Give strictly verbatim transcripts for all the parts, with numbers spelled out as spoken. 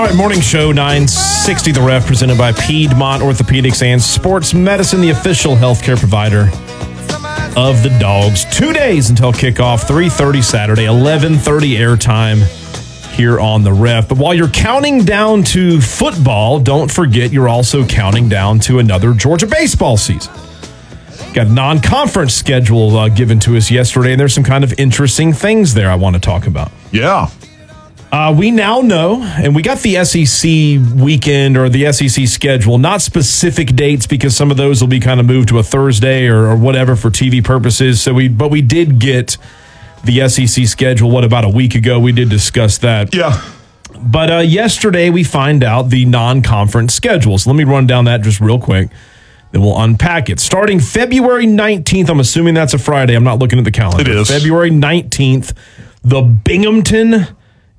right, morning show nine sixty The Ref, presented by Piedmont Orthopedics and Sports Medicine, the official healthcare provider of the Dogs. Two days until kickoff, three thirty Saturday, eleven thirty airtime here on The Ref. But while you're counting down to football, don't forget you're also counting down to another Georgia baseball season. Got a non-conference schedule uh, given to us yesterday, and there's some kind of interesting things there I want to talk about. Yeah. Uh, we now know, and we got the S E C weekend or the S E C schedule, not specific dates because some of those will be kind of moved to a Thursday or, or whatever for T V purposes. So we, but we did get the S E C schedule, what, about a week ago? We did discuss that. Yeah. But uh, yesterday we find out the non-conference schedule. So let me run down that just real quick. Then we'll unpack it. Starting February nineteenth, I'm assuming that's a Friday. I'm not looking at the calendar. It is. February nineteenth, the Binghamton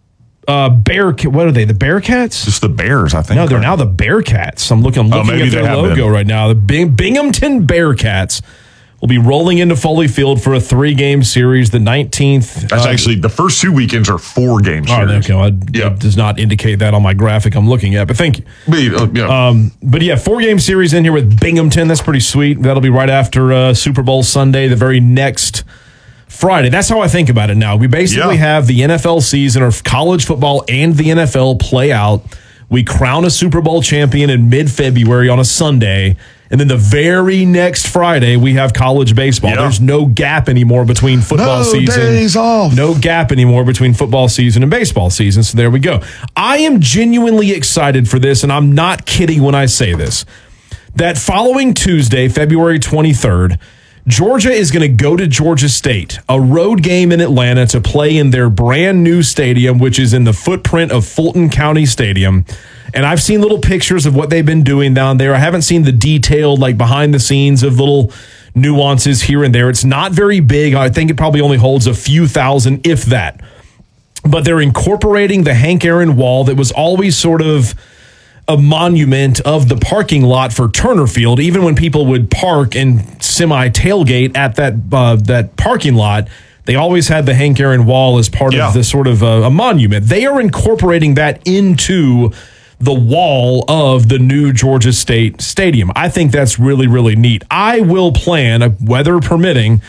uh, Bear, what are they, the Bearcats? Just the Bears, I think. No, they're now the Bearcats. I'm looking, I'm Oh, looking maybe at their they have logo been. right now. The Bing, Binghamton Bearcats will be rolling into Foley Field for a three-game series the nineteenth. That's uh, actually, the first two weekends are four game Oh, series. okay. Well, Yeah. It does not indicate that on my graphic I'm looking at, but thank you. But, uh, yeah. Um, but yeah, four-game series in here with Binghamton. That's pretty sweet. That'll be right after uh, Super Bowl Sunday, the very next Friday. That's how I think about it now. We basically Yeah. have the N F L season, or college football and the N F L play out. We crown a Super Bowl champion in mid-February on a Sunday. And then the very next Friday, we have college baseball. Yeah. There's no gap anymore between football No season. days off. No gap anymore between football season and baseball season. So there we go. I am genuinely excited for this, and I'm not kidding when I say this. That following Tuesday, February twenty-third, Georgia is going to go to Georgia State, a road game in Atlanta, to play in their brand new stadium, which is in the footprint of Fulton County Stadium. And I've seen little pictures of what they've been doing down there. I haven't seen the detailed, like, behind the scenes of little nuances here and there. It's not very big. I think it probably only holds a few thousand, if that. But they're incorporating the Hank Aaron wall that was always sort of a monument of the parking lot for Turner Field. Even when people would park and semi-tailgate at that uh, that parking lot, they always had the Hank Aaron wall as part Yeah. of the sort of a, a monument. They are incorporating that into the wall of the new Georgia State Stadium. I think that's really, really neat. I will plan, weather permitting,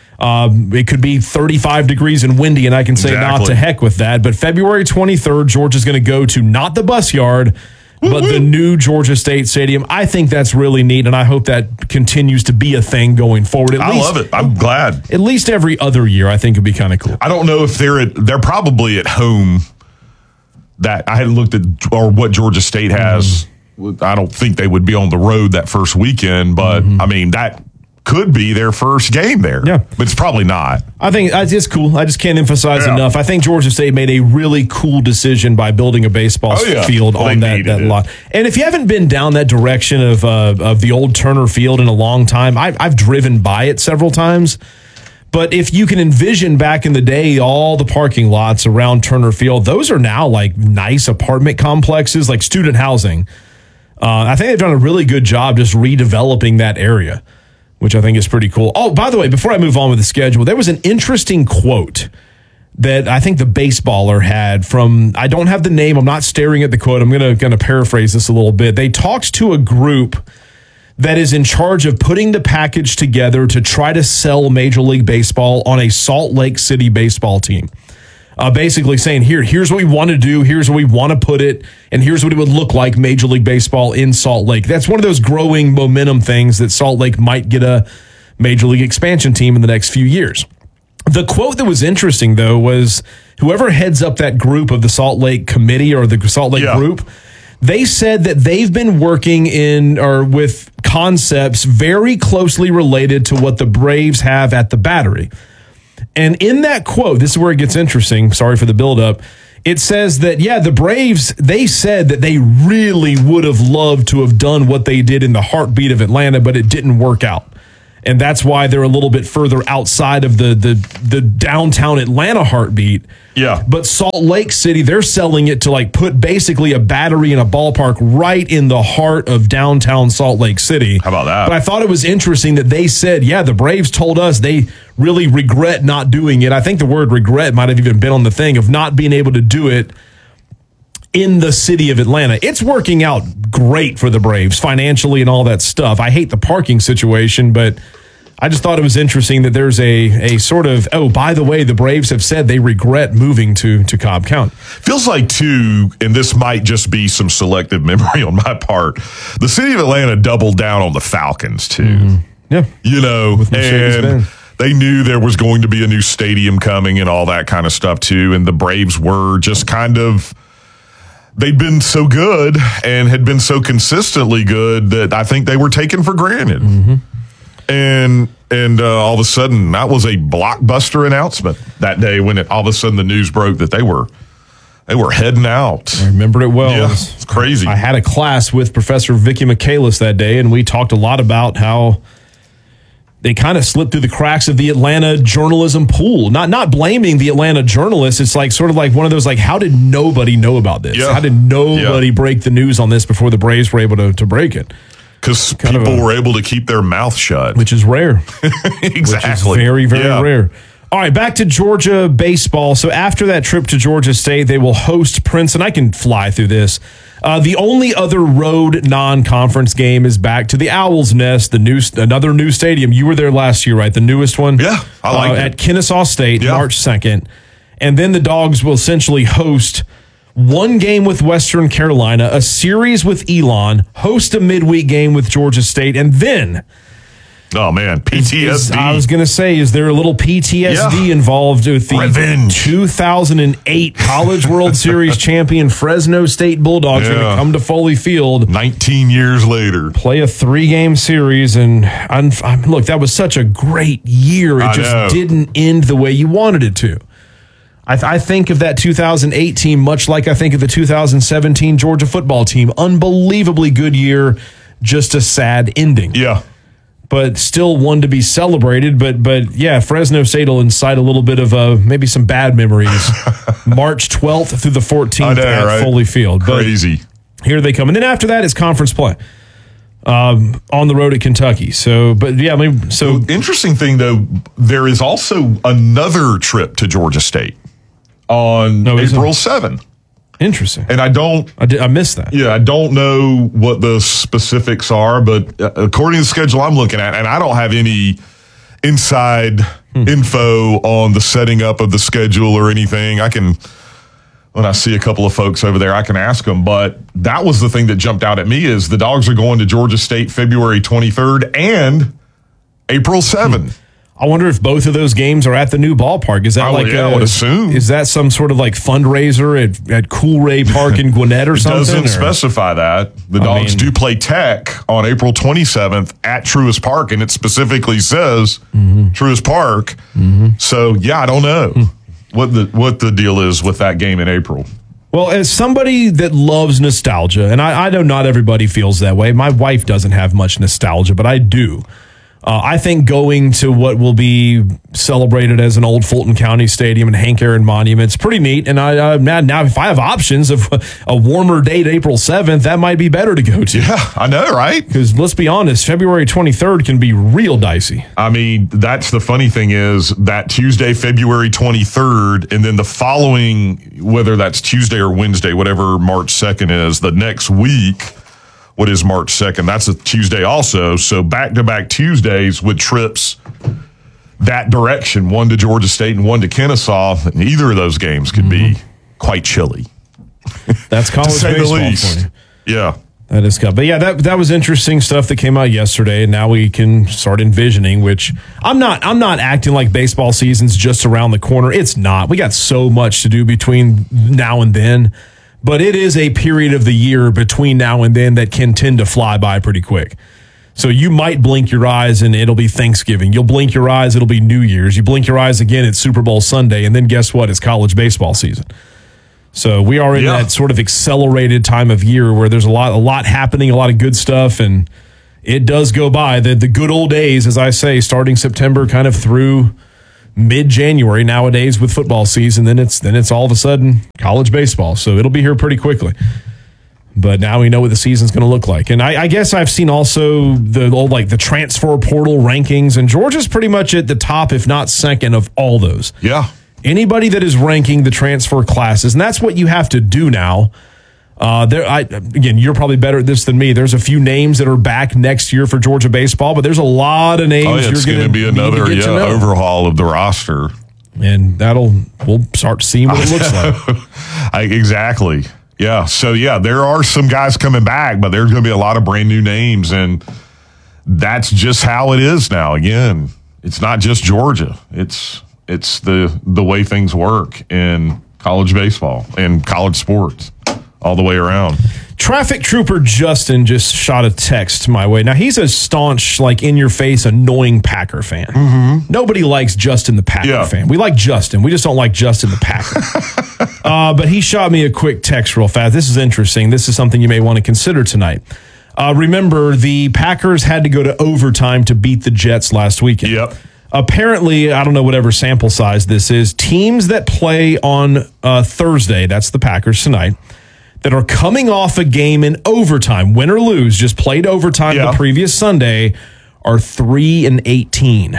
um, it could be thirty-five degrees and windy, and I can say not Exactly. to heck with that. But February twenty-third, Georgia's going to go to not the bus yard, but the new Georgia State Stadium. I think that's really neat, and I hope that continues to be a thing going forward. At I least, love it. I'm glad. At least every other year, I think it'd be kind of cool. I don't know if they're at, they're probably at home. That I hadn't looked at, or what Georgia State has. Mm-hmm. I don't think they would be on the road that first weekend, but mm-hmm. I mean, that could be their first game there. Yeah. But it's probably not. I think it's cool. I just can't emphasize Yeah. enough. I think Georgia State made a really cool decision by building a baseball Oh, yeah. field Well, on they that, needed that it. lot. And if you haven't been down that direction of uh, of the old Turner Field in a long time, I, I've driven by it several times. But if you can envision back in the day, all the parking lots around Turner Field, those are now like nice apartment complexes, like student housing. Uh, I think they've done a really good job just redeveloping that area, which I think is pretty cool. Oh, by the way, before I move on with the schedule, there was an interesting quote that I think the baseballer had from, I don't have the name, I'm not staring at the quote, I'm going to going to paraphrase this a little bit. They talked to a group that is in charge of putting the package together to try to sell Major League Baseball on a Salt Lake City baseball team. Uh, basically saying, here, here's what we want to do, here's where we want to put it, and here's what it would look like, Major League Baseball in Salt Lake. That's one of those growing momentum things that Salt Lake might get a Major League expansion team in the next few years. The quote that was interesting, though, was whoever heads up that group of the Salt Lake Committee or the Salt Lake Yeah. Group, they said that they've been working in or with concepts very closely related to what the Braves have at the Battery. And in that quote, this is where it gets interesting. Sorry for the buildup. It says that, yeah, the Braves, they said that they really would have loved to have done what they did in the heartbeat of Atlanta, but it didn't work out. And that's why they're a little bit further outside of the the the downtown Atlanta heartbeat. Yeah. But Salt Lake City, they're selling it to like put basically a Battery in a ballpark right in the heart of downtown Salt Lake City. How about that? But I thought it was interesting that they said, yeah, the Braves told us they really regret not doing it. I think the word regret might have even been on the thing of not being able to do it in the city of Atlanta. It's working out great for the Braves financially and all that stuff. I hate the parking situation, but I just thought it was interesting that there's a a sort of, oh, by the way, the Braves have said they regret moving to, to Cobb County. Feels like, too, and this might just be some selective memory on my part, the city of Atlanta doubled down on the Falcons, too. Mm-hmm. Yeah. You know, With and they knew there was going to be a new stadium coming and all that kind of stuff, too. And the Braves were just kind of, they'd been so good and had been so consistently good that I think they were taken for granted. Mm-hmm. And and uh, all of a sudden, that was a blockbuster announcement that day when it, all of a sudden the news broke that they were they were heading out. I remember it well. Yeah, it's crazy. I had a class with Professor Vicky Michaelis that day, and we talked a lot about how they kind of slipped through the cracks of the Atlanta journalism pool. Not not blaming the Atlanta journalists. It's like sort of like one of those, like, how did nobody know about this? Yeah. How did nobody yeah. break the news on this before the Braves were able to, to break it? Because people a, were able to keep their mouth shut. Which is rare. Exactly. Which is very, very yeah. rare. All right, back to Georgia baseball. So after that trip to Georgia State, they will host Princeton. I can fly through this. Uh, the only other road non-conference game is back to the Owl's Nest, the new another new stadium. You were there last year, right? The newest one? Yeah, I like uh, it. At Kennesaw State, yeah. March second. And then the Dogs will essentially host one game with Western Carolina, a series with Elon, host a midweek game with Georgia State, and then... Oh, man, P T S D. Is, I was going to say, is there a little P T S D yeah. involved with the Revenge. two thousand eight College World Series champion Fresno State Bulldogs yeah. are going to come to Foley Field nineteen years later, play a three-game series, and I'm, I'm, look, that was such a great year. It I just know. didn't end the way you wanted it to. I, th- I think of that two thousand eight team much like I think of the two thousand seventeen Georgia football team. Unbelievably good year, just a sad ending. Yeah. But still one to be celebrated. But, but yeah, Fresno State will incite a little bit of uh, maybe some bad memories. March twelfth through the fourteenth know, at right? Foley Field. Crazy. But here they come. And then after that is conference play um, on the road at Kentucky. So, but yeah, I mean, so. The interesting thing, though, there is also another trip to Georgia State on no, April seventh. Interesting. And I don't... I, did, I missed that. Yeah, I don't know what the specifics are, but according to the schedule I'm looking at, and I don't have any inside hmm. info on the setting up of the schedule or anything. I can, when I see a couple of folks over there, I can ask them. But that was the thing that jumped out at me is the Dogs are going to Georgia State February twenty-third and April seventh. Hmm. I wonder if both of those games are at the new ballpark. Is that I like would, yeah, a, I would assume. Is that some sort of like fundraiser at, at Coolray Park in Gwinnett or it something? It doesn't or? specify that. The I Dogs mean, do play Tech on April twenty-seventh at Truist Park, and it specifically says mm-hmm. Truist Park. Mm-hmm. So, yeah, I don't know mm-hmm. what the what the deal is with that game in April. Well, as somebody that loves nostalgia, and I, I know not everybody feels that way. My wife doesn't have much nostalgia, but I do. Uh, I think going to what will be celebrated as an old Fulton County Stadium and Hank Aaron Monument is pretty neat. And I uh, now, now, if I have options of a warmer date, April seventh, that might be better to go to. Yeah, I know, right? Because let's be honest, February twenty-third can be real dicey. I mean, that's the funny thing is that Tuesday, February twenty-third, and then the following, whether that's Tuesday or Wednesday, whatever March second is, the next week. What is March second? That's a Tuesday also. So back-to-back Tuesdays with trips that direction, one to Georgia State and one to Kennesaw. And either of those games could mm-hmm. be quite chilly. That's college to say baseball the least. for you. Yeah. That is good. But yeah, that that was interesting stuff that came out yesterday, and now we can start envisioning, which I'm not I'm not acting like baseball season's just around the corner. It's not. We got so much to do between now and then. But it is a period of the year between now and then that can tend to fly by pretty quick. So you might blink your eyes and it'll be Thanksgiving. You'll blink your eyes, it'll be New Year's. You blink your eyes again, it's Super Bowl Sunday. And then guess what? It's college baseball season. So we are in yeah. that sort of accelerated time of year where there's a lot, a lot happening, a lot of good stuff. And it does go by. The, the good old days, as I say, starting September kind of through mid-January nowadays with football season, then it's then it's all of a sudden college baseball. So it'll be here pretty quickly. But now we know what the season's going to look like. And I, I guess I've seen also the old, like the transfer portal rankings, and Georgia's pretty much at the top, if not second, of all those. Yeah. Anybody that is ranking the transfer classes, and that's what you have to do now. Uh, there, I, again, you're probably better at this than me. There's a few names that are back next year for Georgia baseball, but there's a lot of names. Oh, yeah, it's you're going to be another yeah, overhaul of the roster. And that'll, we'll start seeing what it looks like. I, exactly. Yeah. So, yeah, there are some guys coming back, but there's going to be a lot of brand new names. And that's just how it is now. Again, it's not just Georgia. It's it's the the way things work in college baseball and college sports all the way around. Traffic Trooper Justin just shot a text my way. Now, he's a staunch, like, in-your-face, annoying Packer fan. Mm-hmm. Nobody likes Justin the Packer yeah. fan. We like Justin. We just don't like Justin the Packer. uh, but he shot me a quick text real fast. This is interesting. This is something you may want to consider tonight. Uh, remember, the Packers had to go to overtime to beat the Jets last weekend. Yep. Apparently, I don't know whatever sample size this is, teams that play on uh, Thursday, that's the Packers tonight, that are coming off a game in overtime, win or lose, just played overtime yeah. the previous Sunday, are three and eighteen.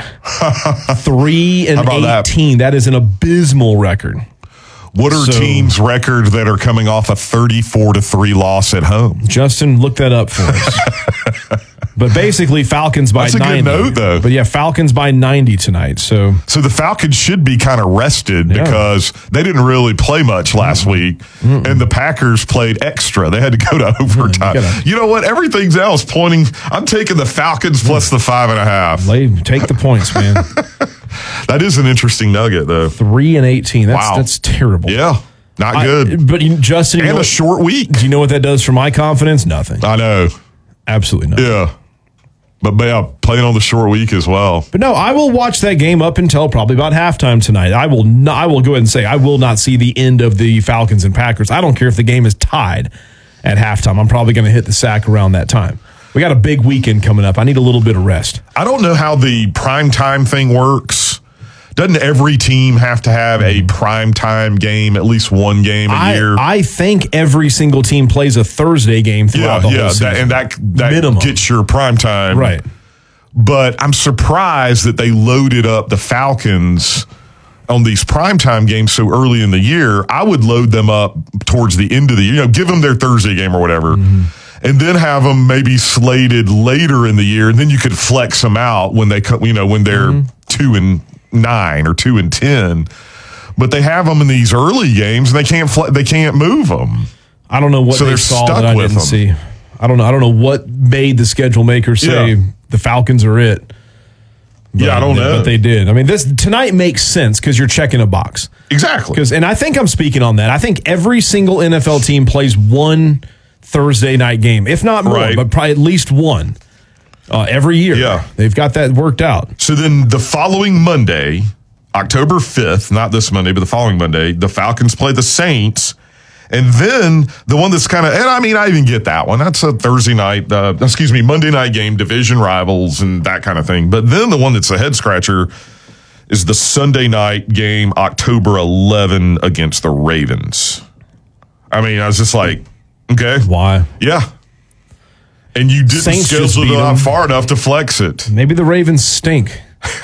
three and eighteen. That? that is an abysmal record. What are so, teams' record that are coming off a thirty-four to three loss at home? Justin, look that up for us. But basically, Falcons by That's a ninety. good note, though. But yeah, Falcons by ninety tonight. So, so the Falcons should be kind of rested yeah. because they didn't really play much last mm-hmm. week, mm-hmm. and the Packers played extra. They had to go to overtime. You, gotta, you know what? Everything's else pointing. I'm taking the Falcons plus the five and a half. Lay, take the points, man. That is an interesting nugget, though. Three and eighteen. That's wow. that's terrible. Yeah, not I, good. But you, Justin, you and know a what, short week. Do you know what that does for my confidence? Nothing. I know. Absolutely nothing. Yeah. But yeah, playing on the short week as well. But no, I will watch that game up until probably about halftime tonight. I will not, I will go ahead and say I will not see the end of the Falcons and Packers. I don't care if the game is tied at halftime. I'm probably going to hit the sack around that time. We got a big weekend coming up. I need a little bit of rest. I don't know how the primetime thing works. Doesn't every team have to have a primetime game, at least one game a I, year? I think every single team plays a Thursday game throughout yeah, the yeah, whole season. That, and that, that Minimum. gets your primetime. Right. But I'm surprised that they loaded up the Falcons on these primetime games so early in the year. I would load them up towards the end of the year, you know, give them their Thursday game or whatever. Mm-hmm. And then have them maybe slated later in the year, and then you could flex them out when they, you know, when they're mm-hmm. two and nine or two and ten. But they have them in these early games, and they can't fle- they can't move them. I don't know what so they saw that I didn't them. see. I don't know. I don't know what made the schedule makers say yeah. the Falcons are it. But, yeah, I don't know, but they did. I mean, this tonight makes sense because you're checking a box. Exactly. Because, and I think I'm speaking on that. I think every single N F L team plays one Thursday night game, if not more, right. but probably at least one uh, every year. Yeah. They've got that worked out. So then the following Monday, October fifth, not this Monday, but the following Monday, the Falcons play the Saints. And then the one that's kind of, and I mean, I even get that one. That's a Thursday night, uh, excuse me, Monday night game, division rivals and that kind of thing. But then the one that's a head scratcher is the Sunday night game, October eleventh against the Ravens. I mean, I was just like, okay. Why? Yeah. And you didn't Saints schedule it out far enough to flex it. Maybe the Ravens stink.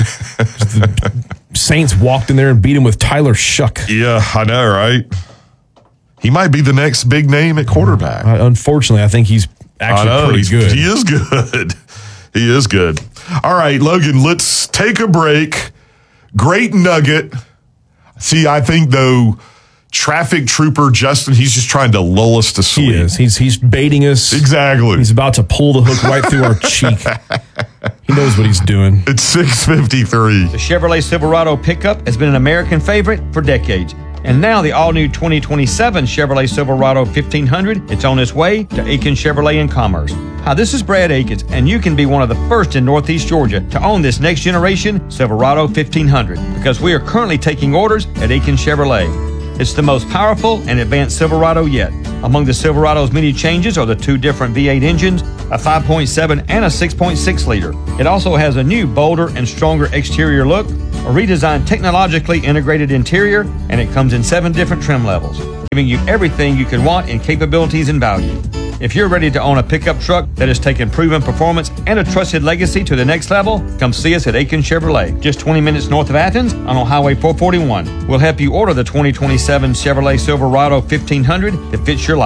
The Saints walked in there and beat him with Tyler Shuck. Yeah, I know, right? He might be the next big name at quarterback. Uh, unfortunately, I think he's actually I know, pretty he's, good. He is good. He is good. All right, Logan, let's take a break. Great nugget. See, I think, though, Traffic Trooper Justin, he's just trying to lull us to sleep. He is. He's, he's baiting us. Exactly. He's about to pull the hook right through our cheek. He knows what he's doing. It's six fifty-three. The Chevrolet Silverado pickup has been an American favorite for decades. And now the all-new twenty twenty-seven Chevrolet Silverado fifteen hundred, it's on its way to Aiken Chevrolet in Commerce. Hi, this is Brad Akins, and you can be one of the first in Northeast Georgia to own this next-generation Silverado fifteen hundred because we are currently taking orders at Aiken Chevrolet. It's the most powerful and advanced Silverado yet. Among the Silverado's many changes are the two different V eight engines, a five point seven and a six point six liter. It also has a new, bolder, and stronger exterior look, a redesigned technologically integrated interior, and it comes in seven different trim levels, giving you everything you could want in capabilities and value. If you're ready to own a pickup truck that has taken proven performance and a trusted legacy to the next level, come see us at Aiken Chevrolet, just twenty minutes north of Athens on Highway four forty-one. We'll help you order the twenty twenty-seven Chevrolet Silverado fifteen hundred that fits your life.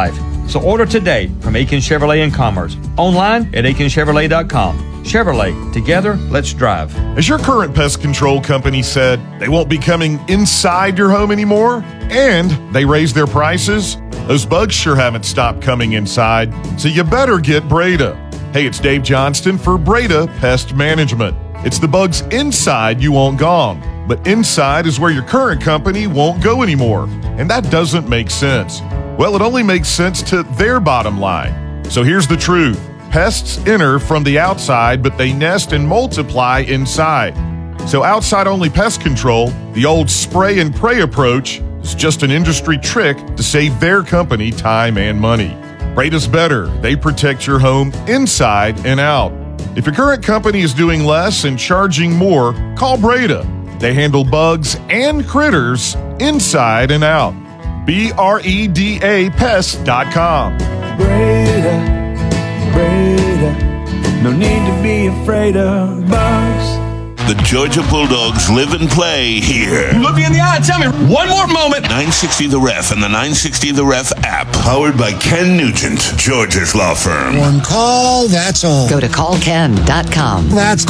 So order today from Aiken Chevrolet in Commerce. Online at aiken chevrolet dot com. Chevrolet, together, let's drive. As your current pest control company said, they won't be coming inside your home anymore, and they raised their prices, those bugs sure haven't stopped coming inside, so you better get Breda. Hey, it's Dave Johnston for Breda Pest Management. It's the bugs inside you want gone, but inside is where your current company won't go anymore, and that doesn't make sense. Well, it only makes sense to their bottom line. So here's the truth. Pests enter from the outside, but they nest and multiply inside. So outside-only pest control, the old spray and pray approach, is just an industry trick to save their company time and money. Breda's better. They protect your home inside and out. If your current company is doing less and charging more, call Breda. They handle bugs and critters inside and out. B R E D A pest dot com. Breda. Breda, no need to be afraid of bugs. The Georgia Bulldogs live and play here. Look me in the eye and tell me one more moment. nine sixty The Ref and the nine sixty The Ref app. Powered by Ken Nugent, Georgia's law firm. One call, that's all. Go to call ken dot com. That's